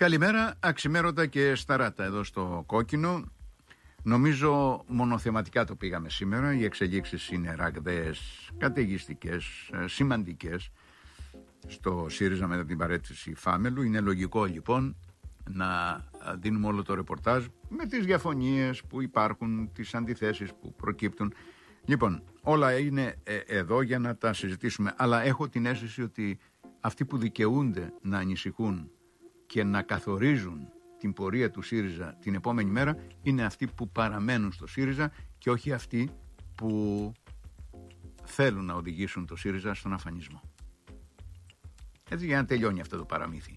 Καλημέρα, αξιμέρωτα και σταράτα εδώ στο Κόκκινο. Νομίζω μονοθεματικά το πήγαμε σήμερα. Οι εξελίξεις είναι ραγδαίες, καταιγιστικές, σημαντικές στο ΣΥΡΙΖΑ μετά την παρέτηση Φάμελου. Είναι λογικό λοιπόν να δίνουμε όλο το ρεπορτάζ με τις διαφωνίες που υπάρχουν, τις αντιθέσεις που προκύπτουν. Λοιπόν, όλα είναι εδώ για να τα συζητήσουμε, αλλά έχω την αίσθηση ότι αυτοί που δικαιούνται να ανησυχούν και να καθορίζουν την πορεία του ΣΥΡΙΖΑ την επόμενη μέρα είναι αυτοί που παραμένουν στο ΣΥΡΙΖΑ και όχι αυτοί που θέλουν να οδηγήσουν το ΣΥΡΙΖΑ στον αφανισμό. Έτσι, για να τελειώνει αυτό το παραμύθι.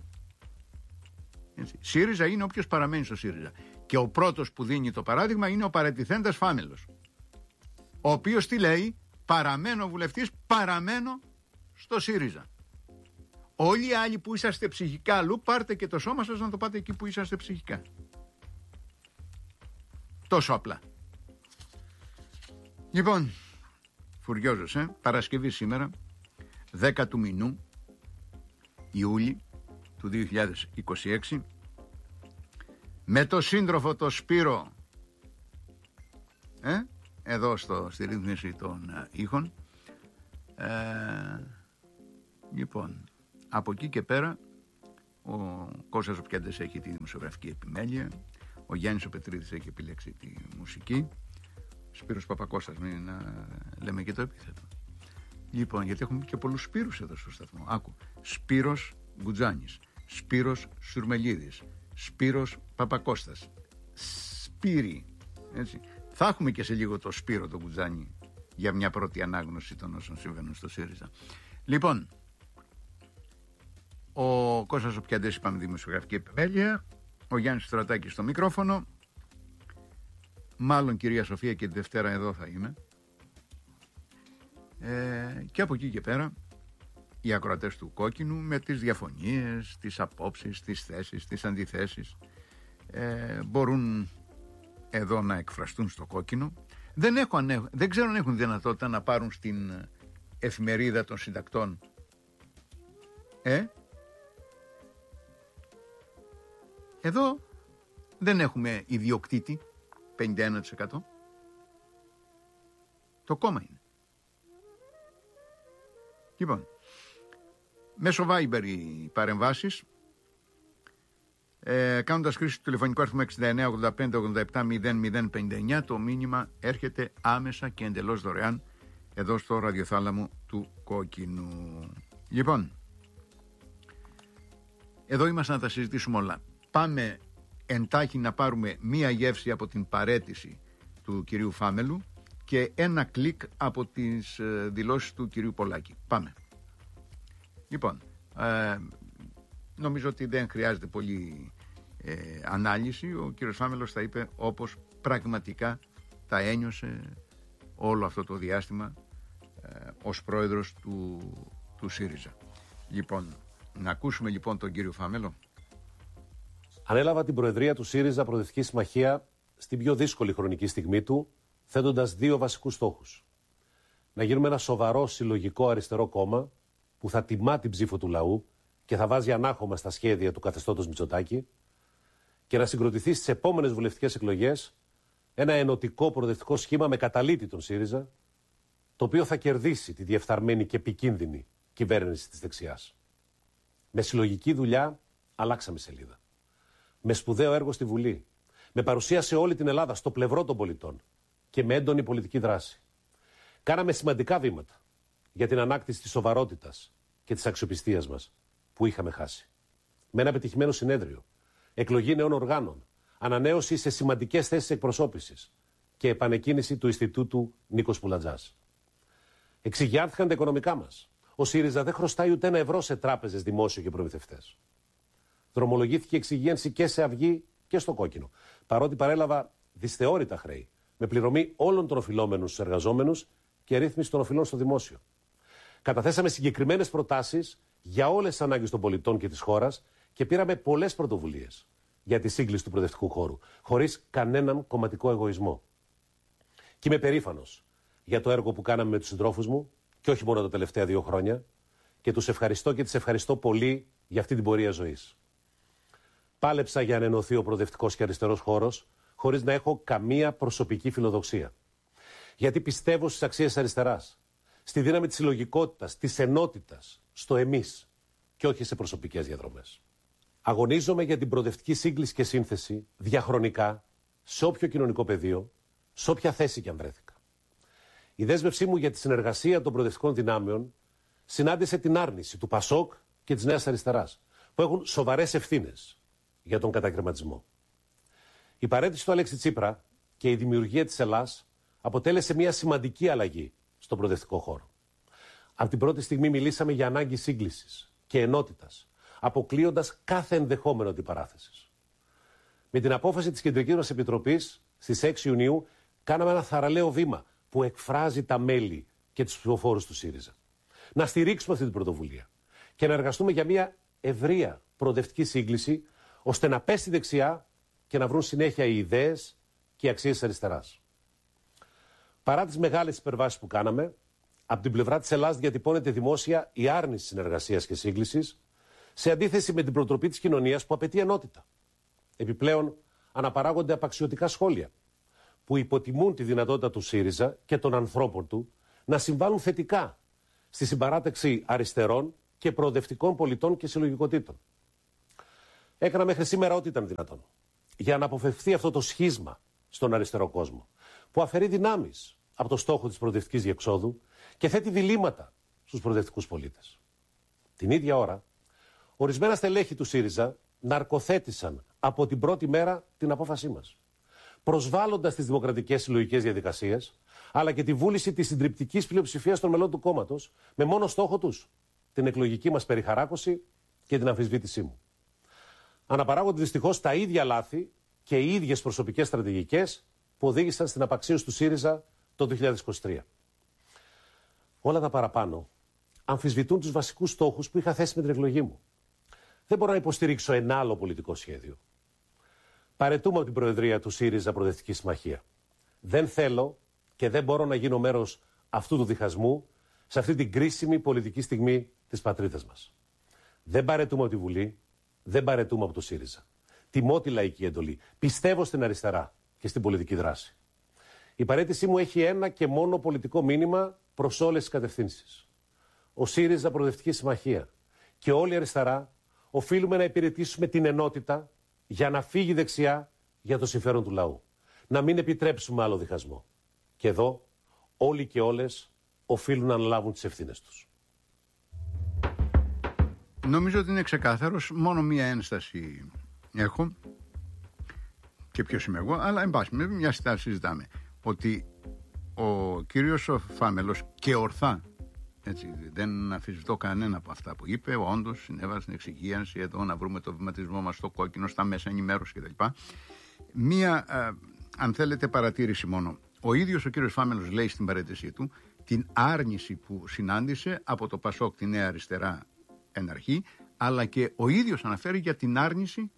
Έτσι. ΣΥΡΙΖΑ είναι όποιος παραμένει στο ΣΥΡΙΖΑ. Και ο πρώτος που δίνει το παράδειγμα είναι ο παραιτηθέντας Φάμελος, ο οποίος τι λέει? Παραμένω βουλευτής, παραμένω στο ΣΥΡΙΖΑ. Όλοι οι άλλοι που είσαστε ψυχικά αλλού, πάρτε και το σώμα σας να το πάτε εκεί που είσαστε ψυχικά. Τόσο απλά. Λοιπόν, φουριόζος, Παρασκευή σήμερα, 10 του μηνού, Ιούλη του 2026, με το σύντροφο το Σπύρο, εδώ στη ρύθμιση των ήχων. Λοιπόν, από εκεί και πέρα ο Κώστας ο Πιάντες έχει τη δημοσιογραφική επιμέλεια, ο Γιάννης ο Πετρίδης έχει επιλέξει τη μουσική, Σπύρος Παπακώστας, μην να λέμε και το επίθετο. Λοιπόν, γιατί έχουμε και πολλούς Σπύρους εδώ στο σταθμό. Άκου, Σπύρος Γκουτζάνης, Σπύρος Σουρμελίδης, Σπύρος Παπακώστας, Σπύρι, έτσι. Θα έχουμε και σε λίγο το Σπύρο τον Γκουτζάνη για μια πρώτη ανάγνωση των όσων συμβαίνουν στο ΣΥΡΙΖΑ. Λοιπόν, ο Κώστας ο Πιάντες, είπαμε, δημοσιογραφική επιμέλεια, ο Γιάννης Στρατάκης στο μικρόφωνο, μάλλον κυρία Σοφία και τη Δευτέρα εδώ θα είμαι, και από εκεί και πέρα οι ακροατές του Κόκκινου με τις διαφωνίες, τις απόψεις, τις θέσεις, τις αντιθέσεις μπορούν εδώ να εκφραστούν στο Κόκκινο. Δεν ξέρω αν έχουν δυνατότητα να πάρουν στην εφημερίδα των συντακτών. Εδώ δεν έχουμε ιδιοκτήτη 51%. Το κόμμα είναι. Λοιπόν, μέσω Viber οι παρεμβάσεις, κάνοντας χρήση του τηλεφωνικού αριθμού 6985-87-0059, το μήνυμα έρχεται άμεσα και εντελώς δωρεάν εδώ στο ραδιοθάλαμο του Κόκκινου. Λοιπόν, εδώ είμαστε να τα συζητήσουμε όλα. Πάμε εντάχει να πάρουμε μία γεύση από την παρέτηση του κυρίου Φάμελου και ένα κλικ από τις δηλώσεις του κυρίου Πολάκη. Πάμε. Λοιπόν, νομίζω ότι δεν χρειάζεται πολύ ανάλυση. Ο κύριος Φάμελος τα είπε όπως πραγματικά τα ένιωσε όλο αυτό το διάστημα ως πρόεδρος του ΣΥΡΙΖΑ. Λοιπόν, να ακούσουμε λοιπόν τον κύριο Φάμελο. Ανέλαβα την προεδρία του ΣΥΡΙΖΑ Προοδευτική Συμμαχία στην πιο δύσκολη χρονική στιγμή του, θέτοντας δύο βασικούς στόχους. Να γίνουμε ένα σοβαρό συλλογικό αριστερό κόμμα που θα τιμά την ψήφο του λαού και θα βάζει ανάχωμα στα σχέδια του καθεστώτος Μητσοτάκη και να συγκροτηθεί στις επόμενες βουλευτικές εκλογές ένα ενωτικό προοδευτικό σχήμα με καταλήτη τον ΣΥΡΙΖΑ, το οποίο θα κερδίσει τη διεφθαρμένη και επικίνδυνη κυβέρνηση της δεξιάς. Με συλλογική δουλειά αλλάξαμε σελίδα. Με σπουδαίο έργο στη Βουλή, με παρουσία σε όλη την Ελλάδα, στο πλευρό των πολιτών και με έντονη πολιτική δράση. Κάναμε σημαντικά βήματα για την ανάκτηση της σοβαρότητας και της αξιοπιστίας μας που είχαμε χάσει. Με ένα πετυχημένο συνέδριο, εκλογή νέων οργάνων, ανανέωση σε σημαντικές θέσεις εκπροσώπησης και επανεκκίνηση του Ινστιτούτου Νίκος Πουλατζάς. Εξηγιάνθηκαν τα οικονομικά μας. Ο ΣΥΡΙΖΑ δεν χρωστάει ούτε ένα ευρώ σε τράπεζες, δημόσιο και προμηθευτές. Δρομολογήθηκε εξυγίανση και σε Αυγή και στο Κόκκινο, παρότι παρέλαβα δυσθεώρητα χρέη, με πληρωμή όλων των οφειλόμενων στους εργαζόμενους και ρύθμιση των οφειλών στο δημόσιο. Καταθέσαμε συγκεκριμένες προτάσεις για όλες τις ανάγκες των πολιτών και της χώρας και πήραμε πολλές πρωτοβουλίες για τη σύγκληση του προοδευτικού χώρου, χωρίς κανέναν κομματικό εγωισμό. Και είμαι περήφανος για το έργο που κάναμε με τους συντρόφους μου, και όχι μόνο τα τελευταία 2 χρόνια, και τους ευχαριστώ και τις ευχαριστώ πολύ για αυτή την πορεία ζωής. Πάλεψα για να ενωθεί ο προοδευτικός και αριστερός χώρος, χωρίς να έχω καμία προσωπική φιλοδοξία. Γιατί πιστεύω στις αξίες της αριστεράς, στη δύναμη της συλλογικότητας, της ενότητας, στο εμείς και όχι σε προσωπικές διαδρομές. Αγωνίζομαι για την προοδευτική σύγκληση και σύνθεση διαχρονικά, σε όποιο κοινωνικό πεδίο, σε όποια θέση και αν βρέθηκα. Η δέσμευσή μου για τη συνεργασία των προοδευτικών δυνάμεων συνάντησε την άρνηση του ΠΑΣΟΚ και της Νέας Αριστεράς, που έχουν σοβαρές ευθύνες για τον κατακρεματισμό. Η παραίτηση του Αλέξη Τσίπρα και η δημιουργία της Ελλάς αποτέλεσε μια σημαντική αλλαγή στον προοδευτικό χώρο. Από την πρώτη στιγμή μιλήσαμε για ανάγκη σύγκλησης και ενότητας, αποκλείοντας κάθε ενδεχόμενο αντιπαράθεσης. Με την απόφαση της Κεντρικής μας Επιτροπής στις 6 Ιουνίου κάναμε ένα θαραλέο βήμα που εκφράζει τα μέλη και τους ψηφοφόρους του ΣΥΡΙΖΑ. Να στηρίξουμε αυτή την πρωτοβουλία και να εργαστούμε για μια ευρεία προοδευτική σύγκληση, ώστε να πέσει δεξιά και να βρουν συνέχεια οι ιδέες και οι αξίες της αριστεράς. Παρά τις μεγάλες υπερβάσεις που κάναμε, από την πλευρά της Ελλάδας διατυπώνεται δημόσια η άρνηση συνεργασίας και σύγκλησης, σε αντίθεση με την προτροπή της κοινωνίας που απαιτεί ενότητα. Επιπλέον, αναπαράγονται απαξιωτικά σχόλια που υποτιμούν τη δυνατότητα του ΣΥΡΙΖΑ και των ανθρώπων του να συμβάλλουν θετικά στη συμπαράταξη αριστερών και προοδευτικών πολιτών και συλλογικοτήτων. Έκανα μέχρι σήμερα ό,τι ήταν δυνατόν για να αποφευθεί αυτό το σχίσμα στον αριστερό κόσμο, που αφαιρεί δυνάμεις από το στόχο της προοδευτικής διεξόδου και θέτει διλήμματα στους προοδευτικούς πολίτες. Την ίδια ώρα, ορισμένα στελέχη του ΣΥΡΙΖΑ ναρκοθέτησαν από την πρώτη μέρα την απόφασή μας, προσβάλλοντας τις δημοκρατικές συλλογικές διαδικασίες, αλλά και τη βούληση της συντριπτικής πλειοψηφίας των μελών του κόμματος, με μόνο στόχο τους την εκλογική μας περιχαράκωση και την αμφισβήτησή μου. Αναπαράγονται δυστυχώς τα ίδια λάθη και οι ίδιες προσωπικές στρατηγικές που οδήγησαν στην απαξίωση του ΣΥΡΙΖΑ το 2023. Όλα τα παραπάνω αμφισβητούν τους βασικούς στόχους που είχα θέσει με την εκλογή μου. Δεν μπορώ να υποστηρίξω ένα άλλο πολιτικό σχέδιο. Παραιτούμε από την Προεδρία του ΣΥΡΙΖΑ Προοδευτική Συμμαχία. Δεν θέλω και δεν μπορώ να γίνω μέρος αυτού του διχασμού σε αυτή την κρίσιμη πολιτική στιγμή της πατρίδας μας. Δεν παραιτούμε από τη Βουλή, δεν παραιτούμε από το ΣΥΡΙΖΑ. Τιμώ τη λαϊκή εντολή. Πιστεύω στην αριστερά και στην πολιτική δράση. Η παραίτησή μου έχει ένα και μόνο πολιτικό μήνυμα προς όλες τις κατευθύνσεις. Ο ΣΥΡΙΖΑ Προοδευτική Συμμαχία και όλη η αριστερά οφείλουμε να υπηρετήσουμε την ενότητα για να φύγει δεξιά για το συμφέρον του λαού. Να μην επιτρέψουμε άλλο διχασμό. Και εδώ όλοι και όλες οφείλουν να αναλάβουν τις ευθύνες τους. Νομίζω ότι είναι ξεκάθαρος. Μόνο μία ένσταση έχω. Και ποιος είμαι εγώ, αλλά εν πάση μια στάση συζητάμε. Ότι ο κύριος Φάμελος και ορθά, έτσι, δεν αμφισβητώ κανένα από αυτά που είπε, όντως συνέβαλε στην εξυγίανση εδώ να βρούμε το βηματισμό μας στο κόκκινο, στα μέσα ενημέρωση κτλ. Μία, αν θέλετε, παρατήρηση μόνο. Ο ίδιος ο κύριος Φάμελος λέει στην παραίτησή του την άρνηση που συνάντησε από το ΠΑΣΟΚ, τη Νέα Αριστερά εν αρχή, αλλά και ο ίδιος αναφέρει για την άρνηση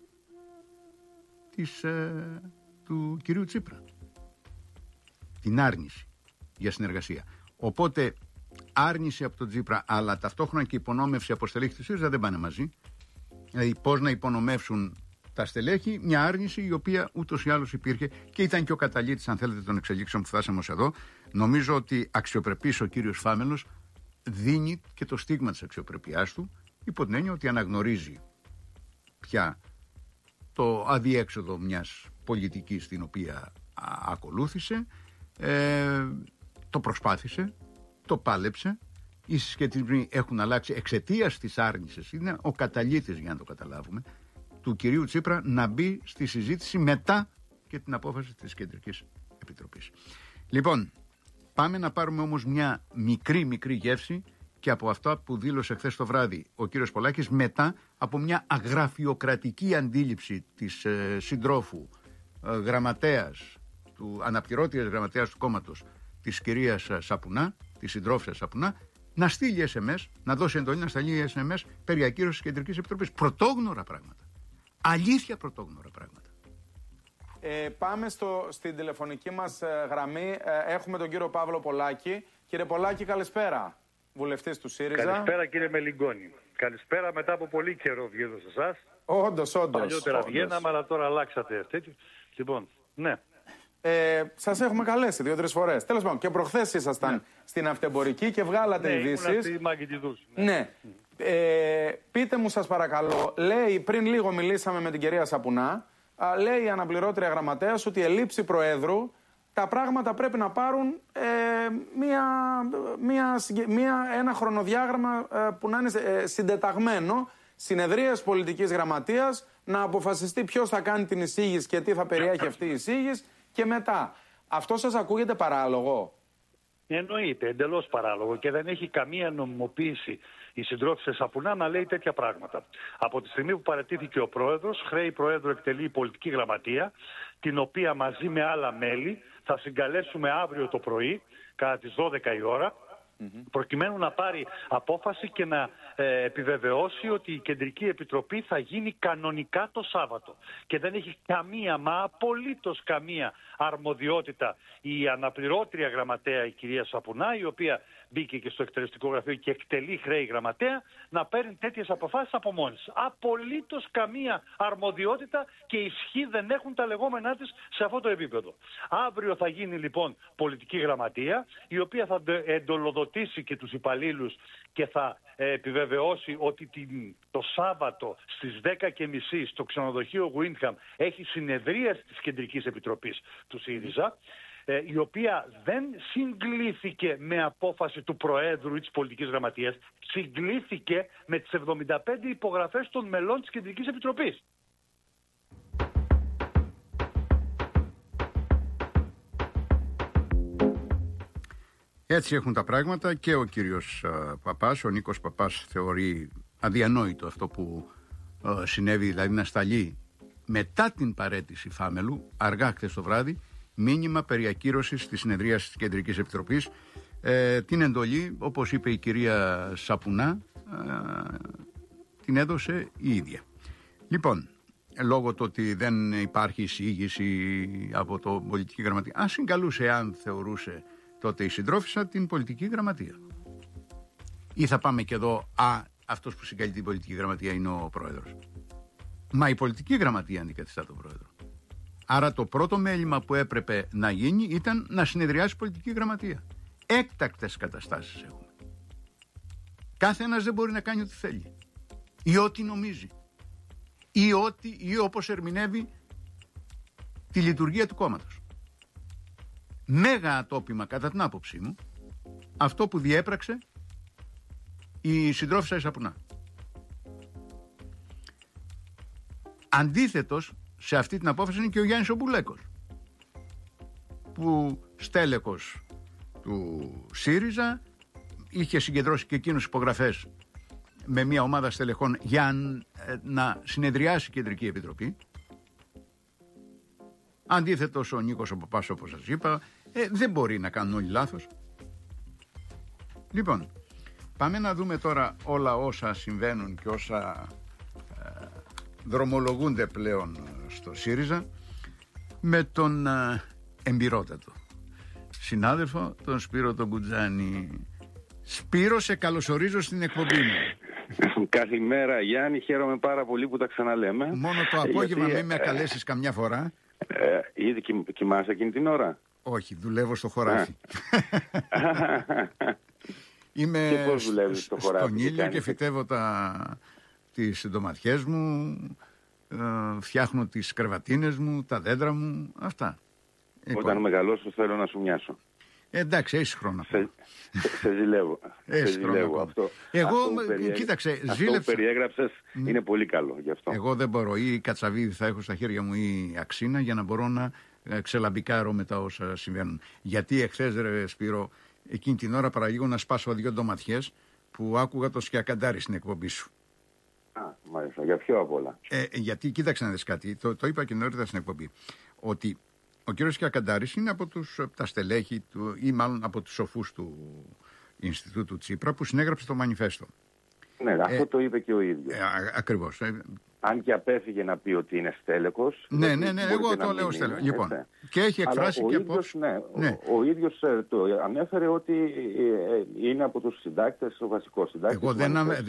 του κυρίου Τσίπρα. Την άρνηση για συνεργασία. Οπότε άρνηση από τον Τσίπρα, αλλά ταυτόχρονα και υπονόμευση από στελέχη του ΣΥΡΙΖΑ δεν πάνε μαζί. Δηλαδή πώς να υπονομεύσουν τα στελέχη μια άρνηση η οποία ούτως ή άλλως υπήρχε και ήταν και ο καταλήτης, αν θέλετε, των εξελίξεων που φτάσαμε ως εδώ. Νομίζω ότι αξιοπρεπής ο κύριος Φάμελος δίνει και το στίγμα της αξιοπρεπιάς του, υπό την έννοια ότι αναγνωρίζει πια το αδιέξοδο μιας πολιτικής την οποία ακολούθησε, το προσπάθησε, το πάλεψε. Οι συσχετισμοί έχουν αλλάξει εξαιτίας της άρνησης, είναι ο καταλήτης, για να το καταλάβουμε, του κυρίου Τσίπρα να μπει στη συζήτηση μετά και την απόφαση της Κεντρικής Επιτροπής. Λοιπόν, πάμε να πάρουμε όμως μια μικρή γεύση και από αυτά που δήλωσε χθες το βράδυ ο κύριος Πολάκης, μετά από μια αγραφειοκρατική αντίληψη της συντρόφου γραμματέας, του αναπληρώτριας γραμματέας του κόμματος, της κυρίας Σαπουνά, της συντρόφισσας Σαπουνά, να στείλει SMS, να δώσει εντολή να στείλει SMS περί ακύρωσης της Κεντρικής Επιτροπής. Πρωτόγνωρα πράγματα. Αλήθεια πρωτόγνωρα πράγματα. Πάμε στην τηλεφωνική μας γραμμή. Έχουμε τον κύριο Παύλο Πολάκη. Κύριε Πολάκη, καλησπέρα. Βουλευτής του ΣΥΡΙΖΑ. Καλησπέρα, κύριε Μελιγκόνη. Καλησπέρα, μετά από πολύ καιρό βγαίνω σε εσάς. Όντως. Παλιότερα βγαίναμε, αλλά τώρα αλλάξατε. Λοιπόν, ναι. Σας έχουμε καλέσει 2-3 φορές. Τέλος πάντων, και προχθές ήσασταν στην Αυτεμπορική και βγάλατε ειδήσεις. Ναι. Πείτε μου, σας παρακαλώ, λέει, πριν λίγο μιλήσαμε με την κυρία Σαπουνά, λέει η αναπληρώτρια γραμματέας ότι η ελλείψη Προέδρου τα πράγματα πρέπει να πάρουν ένα χρονοδιάγραμμα που να είναι συντεταγμένο, συνεδρίες πολιτικής γραμματείας, να αποφασιστεί ποιος θα κάνει την εισήγηση και τι θα περιέχει αυτή η εισήγηση και μετά. Αυτό σας ακούγεται παράλογο? Εννοείται, εντελώς παράλογο και δεν έχει καμία νομιμοποίηση η συντρόφισσα Σαπουνά να λέει τέτοια πράγματα. Από τη στιγμή που παραιτήθηκε ο πρόεδρος, χρέη προέδρου εκτελεί η πολιτική γραμματεία, την οποία μαζί με άλλα μέλη θα συγκαλέσουμε αύριο το πρωί, κατά τις 12 η ώρα, προκειμένου να πάρει απόφαση και να επιβεβαιώσει ότι η Κεντρική Επιτροπή θα γίνει κανονικά το Σάββατο. Και δεν έχει καμία, μα απολύτως καμία αρμοδιότητα η αναπληρώτρια γραμματέα, η κυρία Σαπουνά, η οποία μπήκε και στο εκτελεστικό γραφείο και εκτελεί χρέη γραμματέα, να παίρνει τέτοιες αποφάσεις από μόνη της. Απολύτως καμία αρμοδιότητα και ισχύ δεν έχουν τα λεγόμενά της σε αυτό το επίπεδο. Αύριο θα γίνει λοιπόν πολιτική γραμματεία, η οποία θα εντολοδοτήσει και τους υπαλλήλους και θα επιβεβαιώσει ότι το Σάββατο στις 10:30 στο ξενοδοχείο Windham έχει συνεδρίαση της Κεντρικής Επιτροπής του ΣΥΡΙΖΑ, η οποία δεν συγκλήθηκε με απόφαση του Προέδρου ή της Πολιτικής Γραμματείας, συγκλήθηκε με τις 75 υπογραφές των μελών της Κεντρικής Επιτροπής. Έτσι έχουν τα πράγματα και ο κύριος Παπάς, ο Νίκος Παπάς, θεωρεί αδιανόητο αυτό που συνέβη, δηλαδή να σταλεί μετά την παραίτηση Φάμελου, αργά χθες το βράδυ, μήνυμα περί ακύρωσης της συνεδρίας της Κεντρικής Επιτροπής. Την εντολή, όπως είπε η κυρία Σαπουνά, την έδωσε η ίδια. Λοιπόν, λόγω του ότι δεν υπάρχει εισήγηση από το πολιτική γραμματεία, αν συγκαλούσε, αν θεωρούσε τότε η συντρόφισσα την πολιτική γραμματεία. Ή θα πάμε και εδώ, αυτός που συγκαλεί την πολιτική γραμματεία είναι ο πρόεδρος. Μα η πολιτική γραμματεία αντικαθιστά τον πρόεδρο. Άρα το πρώτο μέλημα που έπρεπε να γίνει ήταν να συνεδριάσει η πολιτική γραμματεία. Έκτακτες καταστάσεις έχουμε. Κάθε ένας δεν μπορεί να κάνει ό,τι θέλει. Ή ό,τι νομίζει. Ή όπως ερμηνεύει τη λειτουργία του κόμματος. Μέγα ατόπιμα, κατά την άποψή μου, αυτό που διέπραξε η συντρόφισσα η Σαπουνά. Αντίθετος σε αυτή την απόφαση είναι και ο Γιάννης ο Μπουλέκος, που στέλεχος του ΣΥΡΙΖΑ είχε συγκεντρώσει και εκείνος υπογραφές με μια ομάδα στελεχών για να συνεδριάσει η Κεντρική Επιτροπή. Αντίθετος ο Νίκος ο Παπάς, όπως σας είπα, δεν μπορεί να κάνουν όλοι λάθος. Λοιπόν, πάμε να δούμε τώρα όλα όσα συμβαίνουν και όσα δρομολογούνται πλέον στο ΣΥΡΙΖΑ με τον εμπειρότατο συνάδελφο, τον Σπύρο τον Κουτζάνη. Σπύρο, σε καλωσορίζω στην εκπομπή μου. Καλημέρα Γιάννη, χαίρομαι πάρα πολύ που τα ξαναλέμε. Μόνο το απόγευμα μην με καλέσεις καμιά φορά. Ήδη κοιμάσαι εκείνη την ώρα? Όχι, δουλεύω στο χωράφι. Είμαι και πώς δουλεύεις στο χωράφι? Στον ήλιο και φυτεύω τις ντοματιές μου, φτιάχνω τις κρεβατίνες μου, τα δέντρα μου, αυτά. Όταν μεγαλώσω θέλω να σου μοιάσω. Εντάξει, έχεις χρόνο. Σε ζηλεύω. Έχεις χρόνο αυτό. Εγώ, κοίταξε, αυτό που περιέγραψες είναι πολύ καλό γι' αυτό. Εγώ δεν μπορώ, ή κατσαβίδι θα έχω στα χέρια μου ή αξίνα για να μπορώ να ξελαμπικάρω με τα όσα συμβαίνουν. Γιατί εχθές, ρε Σπύρο, εκείνη την ώρα παραλίγο να σπάσω 2 ντοματιές που άκουγα το Σκιακαντάρι στην εκπομπή σου. Μάλιστα, για ποιο απ' όλα? Γιατί κοίταξε να δεις κάτι, το είπα και νωρίτερα στην εκπομπή, ότι ο κύριος Σκιακαντάρης είναι από τα στελέχη του, ή μάλλον από τους σοφούς του Ινστιτούτου Τσίπρα, που συνέγραψε το μανιφέστο. Ναι, αυτό το είπε και ο ίδιος. Ακριβώς. Αν και απέφυγε να πει ότι είναι στέλεχος. Ναι, εγώ το λέω στέλεχος. Λοιπόν, και έχει εκφράσει και απόψη. Ο ίδιος το ανέφερε ότι είναι από τους συντάκτες, ο βασικός συντάκτης. Εγώ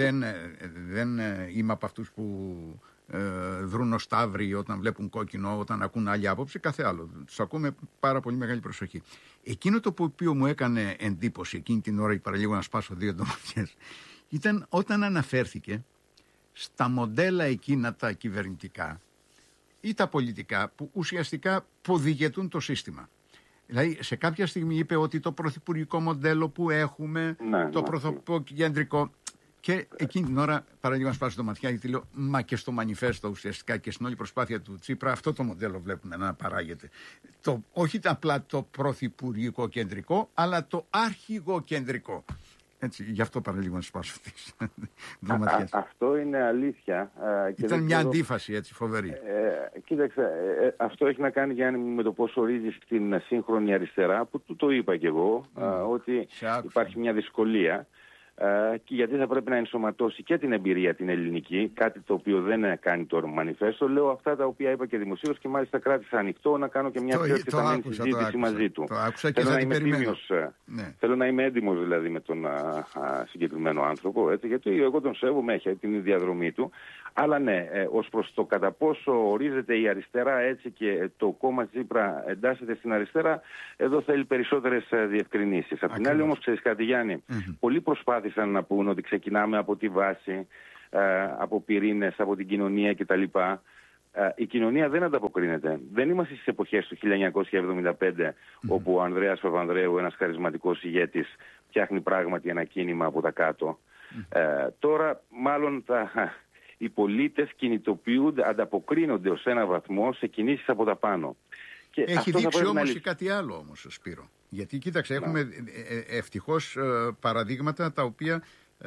δεν είμαι από αυτούς που δρούν ως ταύροι όταν βλέπουν κόκκινο, όταν ακούν άλλη άποψη, κάθε άλλο. Τους ακούμε πάρα πολύ μεγάλη προσοχή. Εκείνο το οποίο μου έκανε εντύπωση εκείνη την ώρα, παραλίγο να σπάσω 2 ντοματιές, ήταν όταν αναφέρθηκε στα μοντέλα εκείνα τα κυβερνητικά ή τα πολιτικά που ουσιαστικά ποδηγετούν το σύστημα. Δηλαδή σε κάποια στιγμή είπε ότι το πρωθυπουργικό μοντέλο που έχουμε, το πρωθυπουργικό κεντρικό, και εκείνη την ώρα παραδείγμα σπάσει το ματιά γιατί λέω μα και στο μανιφέστο ουσιαστικά και στην όλη προσπάθεια του Τσίπρα αυτό το μοντέλο βλέπουμε να παράγεται. Όχι απλά το πρωθυπουργικό κεντρικό αλλά το αρχηγό κεντρικό. Έτσι, γι' αυτό παραλίγο να σπάσω τις δωματιές. Αυτό είναι αλήθεια. Ήταν μια αντίφαση έτσι φοβερή. Κοίταξε, αυτό έχει να κάνει, Γιάννη, με το πώς ορίζεις την σύγχρονη αριστερά, που το είπα κι εγώ, ότι υπάρχει μια δυσκολία. Και γιατί θα πρέπει να ενσωματώσει και την εμπειρία την ελληνική, κάτι το οποίο δεν κάνει το μανιφέστο. Λέω αυτά τα οποία είπα και δημοσίως και μάλιστα κράτησα ανοιχτό να κάνω και μια πιο εκτεταμένη συζήτηση μαζί του. Το άκουσα και θα την περιμένω. Θέλω να είμαι έντιμος δηλαδή με τον συγκεκριμένο άνθρωπο, έτσι, γιατί εγώ τον σέβομαι, έχει την διαδρομή του. Αλλά ναι, ως προς το κατά πόσο ορίζεται η αριστερά έτσι και το κόμμα Τσίπρα εντάσσεται στην αριστερά, εδώ θέλει περισσότερες διευκρινήσεις. Απ' την άλλη όμως, ξέρεις κάτι, Γιάννη, πολλοί προσπάθησαν να πούν ότι ξεκινάμε από τη βάση, από πυρήνες, από την κοινωνία κτλ. Η κοινωνία δεν ανταποκρίνεται. Δεν είμαστε στις εποχές του 1975, όπου ο Ανδρέας Παπανδρέου, ένας χαρισματικός ηγέτης, φτιάχνει πράγματι ένα κίνημα από τα κάτω. Τώρα μάλλον οι πολίτες κινητοποιούνται, ανταποκρίνονται ως ένα βαθμό σε κινήσεις από τα πάνω. Και έχει δείξει όμως και κάτι άλλο όμως, Σπύρο. Γιατί κοίταξε, έχουμε ευτυχώς παραδείγματα τα οποία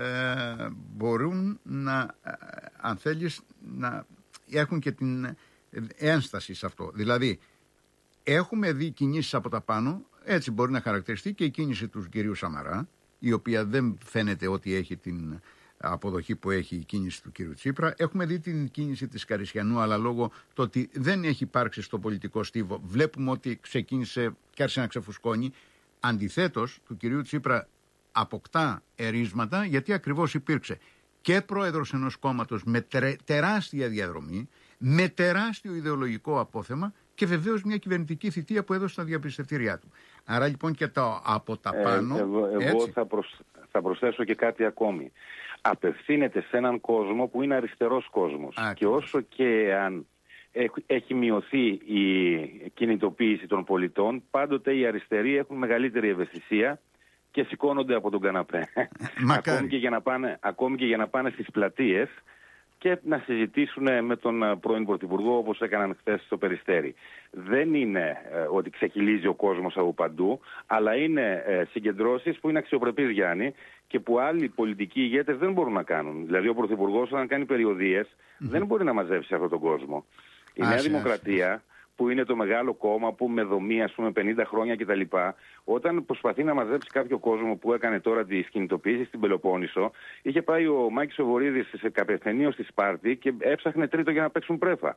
μπορούν να, αν θέλεις, να έχουν και την ένσταση σε αυτό. Δηλαδή, έχουμε δει κινήσεις από τα πάνω, έτσι μπορεί να χαρακτηριστεί και η κίνηση του κυρίου Σαμαρά, η οποία δεν φαίνεται ότι έχει την αποδοχή που έχει η κίνηση του κύριου Τσίπρα. Έχουμε δει την κίνηση της Καρισιανού, αλλά λόγω το ότι δεν έχει υπάρξει στο πολιτικό στίβο, βλέπουμε ότι ξεκίνησε και άρχισε να ξεφουσκώνει. Αντιθέτως, του κυρίου Τσίπρα αποκτά ερίσματα, γιατί ακριβώς υπήρξε και πρόεδρος ενός κόμματος με τεράστια διαδρομή, με τεράστιο ιδεολογικό απόθεμα και βεβαίως μια κυβερνητική θητεία που έδωσε τα διαπιστευτήριά του. Άρα λοιπόν και το από τα πάνω. Εγώ θα προσθέσω και κάτι ακόμη. Απευθύνεται σε έναν κόσμο που είναι αριστερός κόσμος. Και όσο και αν έχει μειωθεί η κινητοποίηση των πολιτών, πάντοτε οι αριστεροί έχουν μεγαλύτερη ευαισθησία και σηκώνονται από τον καναπέ. Ακόμη και για να πάνε στις πλατείες και να συζητήσουν με τον πρώην Πρωθυπουργό, όπως έκαναν χθες στο Περιστέρι. Δεν είναι ότι ξεχυλίζει ο κόσμος από παντού, αλλά είναι συγκεντρώσεις που είναι αξιοπρεπείς, Γιάννη, και που άλλοι πολιτικοί ηγέτες δεν μπορούν να κάνουν. Δηλαδή ο Πρωθυπουργός όταν κάνει περιοδίες δεν μπορεί να μαζέψει αυτόν τον κόσμο. Η Νέα Δημοκρατία, που είναι το μεγάλο κόμμα που με δομή, ας πούμε, 50 χρόνια κτλ. Όταν προσπαθεί να μαζέψει κάποιο κόσμο που έκανε τώρα τις κινητοποιήσεις στην Πελοπόννησο, είχε πάει ο Μάκης ο Βορίδης σε καπεθενείο στη Σπάρτη και έψαχνε τρίτο για να παίξουν πρέφα.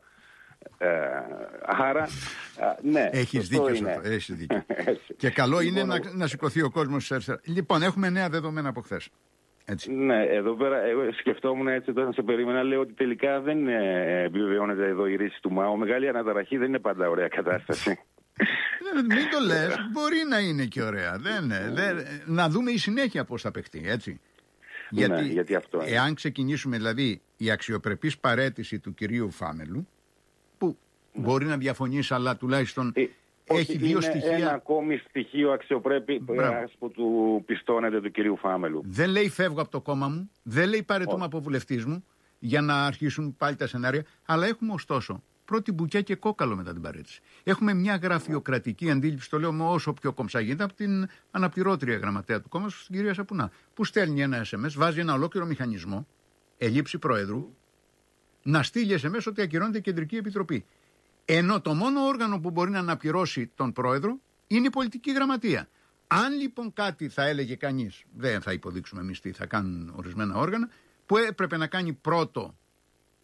Άρα, ναι. Έχεις δίκιο. Και καλό είναι να σηκωθεί ο κόσμος στις αριστερά. Λοιπόν, έχουμε νέα δεδομένα από χθες. Έτσι. Ναι, εδώ πέρα εγώ σκεφτόμουν έτσι όταν σε περίμενα, λέω ότι τελικά δεν επιβεβαιώνεται εδώ η ρίση του ΜΑΟ. Μεγάλη αναταραχή δεν είναι πάντα ωραία κατάσταση. Μην το λες, μπορεί να είναι και ωραία. Να δούμε η συνέχεια πώς θα παιχτεί, έτσι. Γιατί αυτό είναι. Εάν ξεκινήσουμε δηλαδή η αξιοπρεπής παραίτηση του κυρίου Φάμελου, που μπορεί να διαφωνήσει, αλλά τουλάχιστον έχει δύο στοιχεία. Ένα ακόμη στοιχείο αξιοπρέπειας που του πιστώνεται του κυρίου Φάμελου. Δεν λέει φεύγω από το κόμμα μου, δεν λέει παραιτούμε από βουλευτής μου για να αρχίσουν πάλι τα σενάρια, αλλά έχουμε ωστόσο πρώτη μπουκιά και κόκαλο μετά την παραίτηση. Έχουμε μια γραφειοκρατική αντίληψη, το λέω με όσο πιο κομψά γίνεται, από την αναπληρώτρια γραμματέα του κόμματος, την κυρία Σαπουνά, που στέλνει ένα SMS, βάζει ένα ολόκληρο μηχανισμό, ελλείψη προέδρου, να στείλει SMS ότι ακυρώνεται η Κεντρική Επιτροπή. Ενώ το μόνο όργανο που μπορεί να αναπληρώσει τον πρόεδρο είναι η πολιτική γραμματεία. Αν λοιπόν κάτι θα έλεγε κανείς, δεν θα υποδείξουμε εμείς τι θα κάνουν ορισμένα όργανα, που έπρεπε να κάνει πρώτο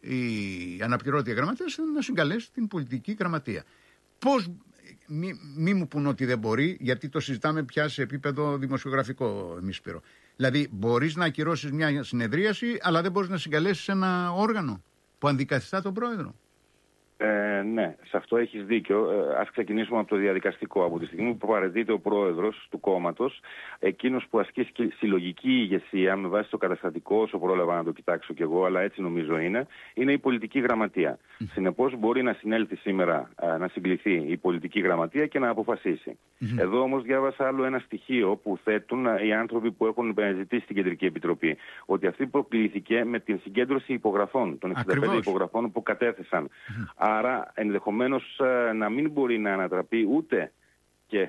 η αναπληρώτρια γραμματέας να συγκαλέσει την πολιτική γραμματεία. Πώς, μη μου πουν ότι δεν μπορεί, γιατί το συζητάμε πια σε επίπεδο δημοσιογραφικό, Σπύρο. Δηλαδή, μπορείς να ακυρώσεις μια συνεδρίαση, αλλά δεν μπορείς να συγκαλέσεις ένα όργανο που αντικαθιστά τον πρόεδρο. Ναι, σε αυτό έχεις δίκιο. Ας ξεκινήσουμε από το διαδικαστικό. Από τη στιγμή που παραιτείται ο πρόεδρος του κόμματος, εκείνος που ασκεί συλλογική ηγεσία με βάση το καταστατικό, όσο πρόλαβα να το κοιτάξω κι εγώ, αλλά έτσι νομίζω είναι η πολιτική γραμματεία. Συνεπώς μπορεί να συνέλθει σήμερα, να συγκληθεί η πολιτική γραμματεία και να αποφασίσει. Εδώ όμως διάβασα άλλο ένα στοιχείο που θέτουν οι άνθρωποι που έχουν ζητήσει στην Κεντρική Επιτροπή. Ότι αυτή προκλήθηκε με την συγκέντρωση υπογραφών, των 65 υπογραφών που κατέθεσαν. Άρα ενδεχομένως να μην μπορεί να ανατραπεί ούτε και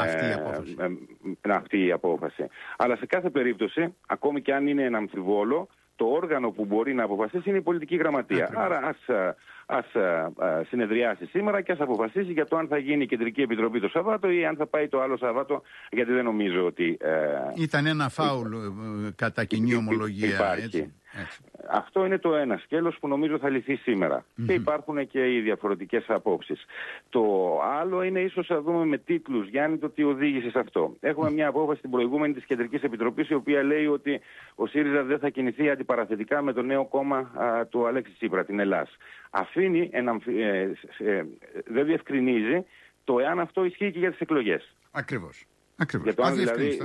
αυτή η απόφαση. Αλλά σε κάθε περίπτωση, ακόμη και αν είναι ένα αμφιβόλο, το όργανο που μπορεί να αποφασίσει είναι η πολιτική γραμματεία. Άρα ας συνεδριάσει σήμερα και ας αποφασίσει για το αν θα γίνει η Κεντρική Επιτροπή το Σαββάτο ή αν θα πάει το άλλο Σαββάτο, γιατί δεν νομίζω ότι... Ήταν ένα φάουλ κατά κοινή ομολογία. Υπάρχει. Έτσι. Αυτό είναι το ένα σκέλος που νομίζω θα λυθεί σήμερα. Και υπάρχουν και οι διαφορετικές απόψεις. Το άλλο είναι ίσως να δούμε με τίτλους, Γιάννη, το τι οδήγησε σε αυτό. Έχουμε μια απόφαση την προηγούμενη της Κεντρικής Επιτροπής, η οποία λέει ότι ο ΣΥΡΙΖΑ δεν θα κινηθεί αντιπαραθετικά με το νέο κόμμα του Αλέξη Τσίπρα, την Ελλάς. Αφήνει, δεν διευκρινίζει το εάν αυτό ισχύει και για τις εκλογές. Ακριβώς. Για το αν δηλαδή,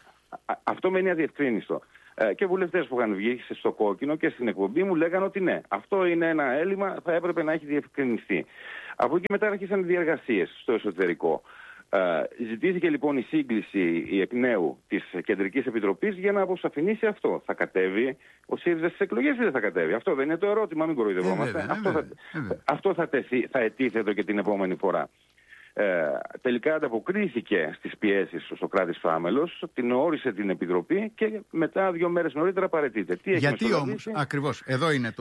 αυτό μένει αδιευκρίνιστο. Και βουλευτές που είχαν βγει στο κόκκινο και στην εκπομπή μου λέγανε ότι ναι, αυτό είναι ένα έλλειμμα, θα έπρεπε να έχει διευκρινιστεί. Από εκεί μετά άρχισαν οι διεργασίες στο εσωτερικό. Ζητήθηκε λοιπόν η σύγκληση εκ νέου της Κεντρικής Επιτροπής για να αποσαφηνίσει αυτό. Θα κατέβει ο ΣΥΡΙΖΑ στις εκλογές ή δεν θα κατέβει? Αυτό δεν είναι το ερώτημα, μην κοροϊδευόμαστε. Αυτό θα ετίθετο και την επόμενη φορά. Τελικά ανταποκρίθηκε στις πιέσεις ο Σωκράτης Φάμελος, την όρισε την Επιτροπή και μετά 2 μέρες νωρίτερα παραιτείται. Γιατί όμως, ακριβώς, εδώ είναι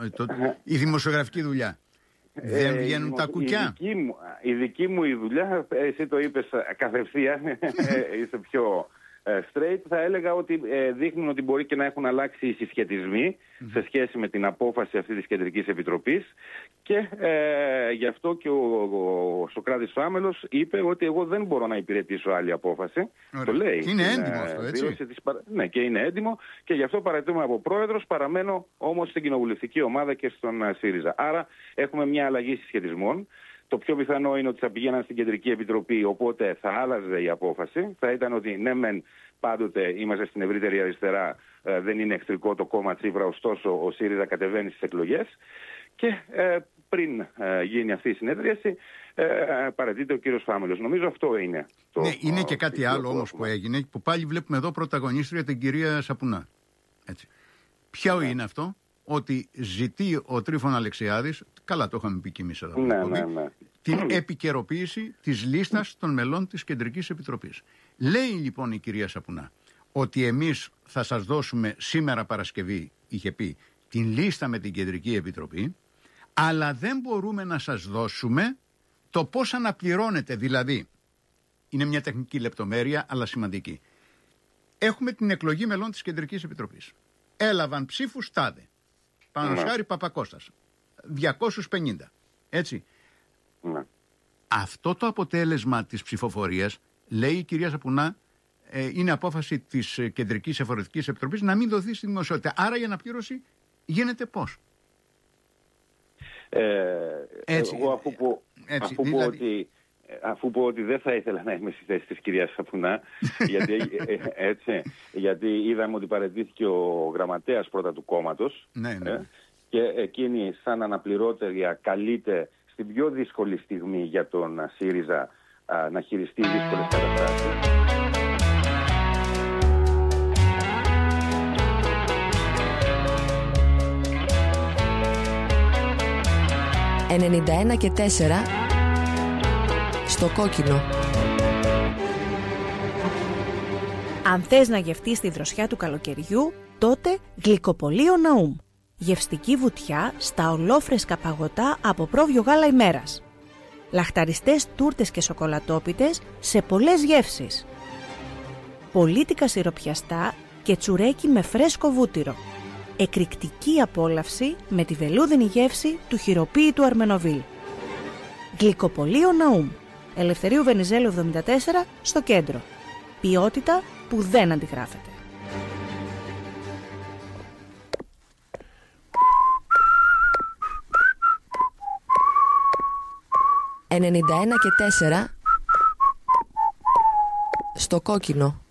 η δημοσιογραφική δουλειά. Δεν βγαίνουν τα κουκιά. Η δική μου η δουλειά, εσύ το είπες καθευθείαν, είσαι πιο straight, θα έλεγα ότι δείχνουν ότι μπορεί και να έχουν αλλάξει οι συσχετισμοί σε σχέση με την απόφαση αυτή της Κεντρικής Επιτροπής και γι' αυτό και ο Σωκράτης Φάμελος είπε ότι εγώ δεν μπορώ να υπηρετήσω άλλη απόφαση. Ωραία. Το λέει. Είναι έντιμο αυτό, έτσι. Ναι, και είναι έντιμο και γι' αυτό παραιτούμε από πρόεδρος, παραμένω όμως στην κοινοβουλευτική ομάδα και στον ΣΥΡΙΖΑ. Άρα έχουμε μια αλλαγή συσχετισμών. Το πιο πιθανό είναι ότι θα πηγαίναν στην Κεντρική Επιτροπή, οπότε θα άλλαζε η απόφαση. Θα ήταν ότι ναι, μεν πάντοτε είμαστε στην ευρύτερη αριστερά, δεν είναι εχθρικό το κόμμα Τσίπρα, ωστόσο ο ΣΥΡΙΖΑ κατεβαίνει στις εκλογές. Και πριν γίνει αυτή η συνέδριαση, παραιτείται ο κύριος Φάμελος. Νομίζω αυτό είναι. Ναι, είναι και κάτι άλλο όμως που έγινε, που πάλι βλέπουμε εδώ πρωταγωνίστρια την κυρία Σαπουνά. Έτσι. Ποιο είναι αυτό? Ότι ζητεί ο Τρίφων Αλεξιάδης, καλά το είχαμε πει και εμείς εδώ, την επικαιροποίηση της λίστας των μελών της Κεντρικής Επιτροπής. Λέει λοιπόν η κυρία Σαπουνά ότι εμείς θα σας δώσουμε σήμερα Παρασκευή, είχε πει, την λίστα με την Κεντρική Επιτροπή, αλλά δεν μπορούμε να σας δώσουμε το πώς αναπληρώνεται. Δηλαδή, είναι μια τεχνική λεπτομέρεια, αλλά σημαντική. Έχουμε την εκλογή μελών της Κεντρικής Επιτροπής. Έλαβαν ψήφους τάδε. Πανωσχάρη Παπακώστας. 250. Έτσι. Ναι. Αυτό το αποτέλεσμα της ψηφοφορίας, λέει η κυρία Σαπουνά, είναι απόφαση της Κεντρικής Εφορευτικής Επιτροπής να μην δοθεί στη δημοσιότητα. Άρα η αναπλήρωση γίνεται πώς? Έτσι. Εγώ αφού πω ότι δεν θα ήθελα να είμαι στη θέση της κυρίας Σαπουνά, γιατί είδαμε ότι παραιτήθηκε ο γραμματέας πρώτα του κόμματος, και εκείνη σαν αναπληρώτρια καλείται στην πιο δύσκολη στιγμή για τον ΣΥΡΙΖΑ να χειριστεί δύσκολες καταστάσεις. «91 και 4» στο κόκκινο. Αν θες να γευτείς τη δροσιά του καλοκαιριού, τότε γλυκοπολείο Ναούμ. Γευστική βουτιά στα ολόφρεσκα παγωτά από πρόβιο γάλα ημέρας. Λαχταριστές τούρτες και σοκολατόπιτες σε πολλές γεύσεις. Πολίτικα σιροπιαστά και τσουρέκι με φρέσκο βούτυρο. εκρηκτική απόλαυση με τη βελούδινη γεύση του χειροποίητου Αρμενοβίλ. Γλυκοπωλείο Ναούμ. Ελευθερίου Βενιζέλου 74 στο κέντρο. Ποιότητα που δεν αντιγράφεται. «91 και 4» στο κόκκινο.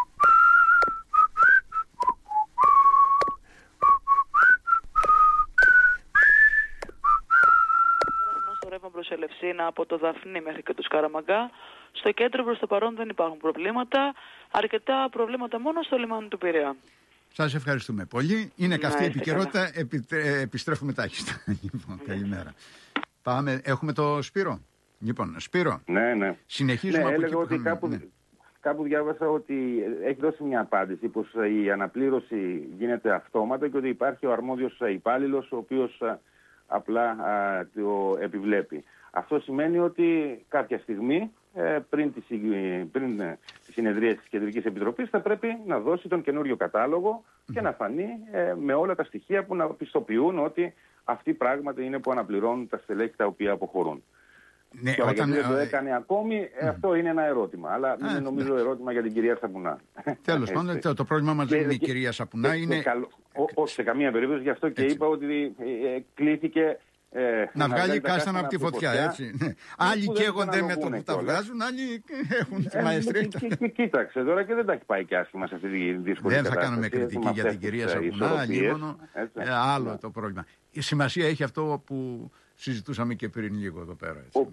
Στο ρεύμα προς Ελευσίνα από το Δαφνί μέχρι και το Σκαραμαγκά. Στο κέντρο προς το παρόν δεν υπάρχουν προβλήματα. Αρκετά προβλήματα μόνο στο λιμάνι του Πειραιά. Σας ευχαριστούμε πολύ. Είναι καυτή επικαιρότητα. Επιστρέφουμε τάχιστα. Λοιπόν, καλημέρα. Πάμε. Έχουμε το Σπύρο. Λοιπόν, Σπύρο. Ναι. Συνεχίζουμε από έλεγα εκεί ότι κάπου διάβασα ότι έχει δώσει μια απάντηση πως η αναπλήρωση γίνεται αυτόματα και ότι υπάρχει ο αρμόδιος υπάλληλος ο οποίος απλά το επιβλέπει. Αυτό σημαίνει ότι κάποια στιγμή πριν τη συνεδρία της Κεντρικής Επιτροπής θα πρέπει να δώσει τον καινούριο κατάλογο και να φανεί με όλα τα στοιχεία που να πιστοποιούν ότι αυτοί πράγματι είναι που αναπληρώνουν τα στελέχη τα οποία αποχωρούν. Ναι, τώρα, γιατί δεν το έκανε ακόμη, αυτό είναι ένα ερώτημα. Αλλά δεν είναι νομίζω ερώτημα για την κυρία Σαπουνά. Τέλος πάντων, το πρόβλημα μας δεν είναι η κυρία Σαπουνά. Όχι σε καμία περίπτωση, γι' αυτό και είπα ότι κλήθηκε να βγάλει κάστανα από τη φωτιά, έτσι. Ναι. Άλλοι καίγονται με το που τα βγάζουν, άλλοι έχουν τη μαεστρία. Κοίταξε τώρα και δεν τα έχει πάει και άσχημα σε αυτή τη δύσκολη κατάσταση. Δεν θα κάνουμε κριτική για την κυρία Σαπουνά, λίγο άλλο το πρόβλημα. Η σημασία έχει αυτό που συζητούσαμε και πριν λίγο εδώ πέρα. Έτσι.